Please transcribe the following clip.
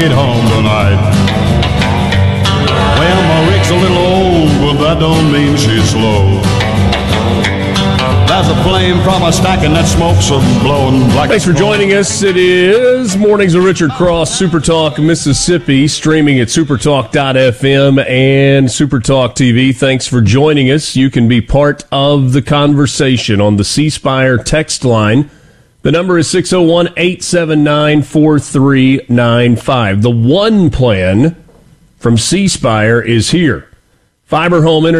get home tonight. Well, my rig's a little old, but that don't mean she's slow. There's a flame from a stack and that smoke's blowing like. Thanks for joining us. It is Mornings of Richard Cross, Supertalk Mississippi, streaming at supertalk.fm and Supertalk TV. Thanks for joining us. You can be part of the conversation on the C Spire text line. The number is 601-879-4395. The One Plan from C Spire is here. Fiber Home Internet.